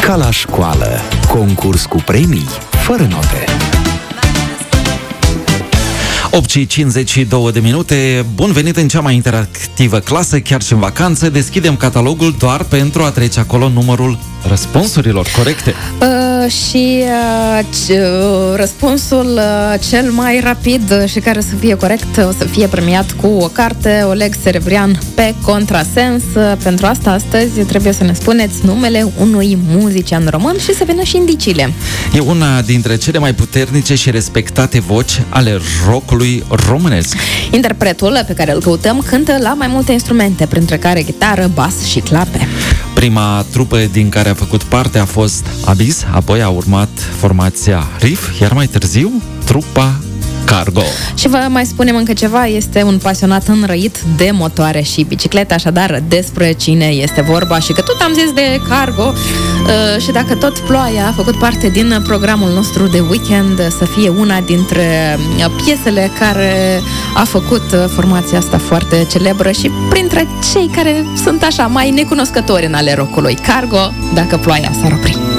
Ca la școală, concurs cu premii, fără note. 8:52 de minute. Bun venit în cea mai interactivă clasă, chiar și în vacanță. Deschidem catalogul doar pentru a trece acolo numărul răspunsurilor corecte. Răspunsul cel mai rapid și care să fie corect o să fie premiat cu o carte Oleg Serebrian pe contrasens. Pentru asta astăzi trebuie să ne spuneți numele unui muzician român și să vină și indiciile. E una dintre cele mai puternice și respectate voci ale rockului românesc. Interpretul pe care îl căutăm cântă la mai multe instrumente, printre care chitară, bas și clape. Prima trupă din care a făcut parte a fost Abyss, apoi a urmat formația Riff, iar mai târziu trupa Cargo. Și vă mai spunem încă ceva, este un pasionat înrăit de motoare și biciclete, așadar despre cine este vorba și că tot am zis de Cargo și dacă tot Ploaia a făcut parte din programul nostru de weekend, să fie una dintre piesele care a făcut formația asta foarte celebră și printre cei care sunt așa mai necunoscători în ale rockului. Cargo, dacă Ploaia s-ar opri.